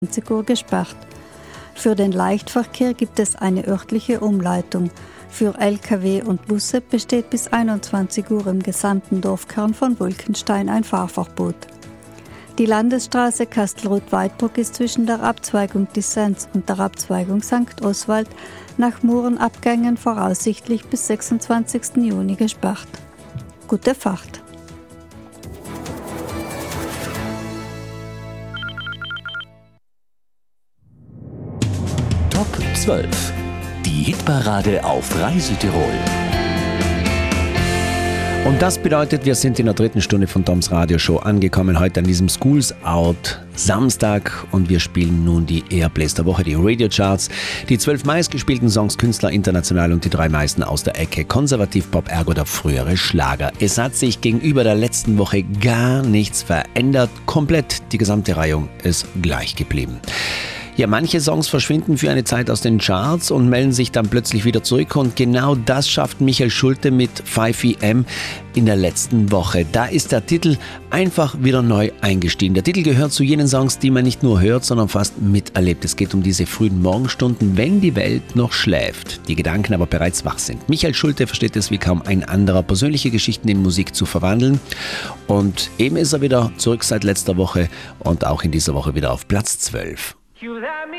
20 Uhr gesperrt. Für den Leichtverkehr gibt es eine örtliche Umleitung. Für Lkw und Busse besteht bis 21 Uhr im gesamten Dorfkern von Wulkenstein ein Fahrverbot. Die Landesstraße Kastelruth-Weidbruck ist zwischen der Abzweigung Dissens und der Abzweigung St. Oswald nach Murenabgängen voraussichtlich bis 26. Juni gesperrt. Gute Fahrt! Top 12. Die Hitparade auf Reise Tirol. Und das bedeutet, wir sind in der dritten Stunde von Toms Radioshow angekommen, heute an diesem Schools Out Samstag, und wir spielen nun die Airplays der Woche, die Radiocharts, die 12 meistgespielten Songs, Künstler international und die 3 meisten aus der Ecke Konservativ-Pop, ergo der frühere Schlager. Es hat sich gegenüber der letzten Woche gar nichts verändert, komplett die gesamte Reihung ist gleich geblieben. Ja, manche Songs verschwinden für eine Zeit aus den Charts und melden sich dann plötzlich wieder zurück, und genau das schafft Michael Schulte mit 5am in der letzten Woche. Da ist der Titel einfach wieder neu eingestiegen. Der Titel gehört zu jenen Songs, die man nicht nur hört, sondern fast miterlebt. Es geht um diese frühen Morgenstunden, wenn die Welt noch schläft, die Gedanken aber bereits wach sind. Michael Schulte versteht es wie kaum ein anderer, persönliche Geschichten in Musik zu verwandeln, und eben ist er wieder zurück seit letzter Woche und auch in dieser Woche wieder auf Platz 12. You let me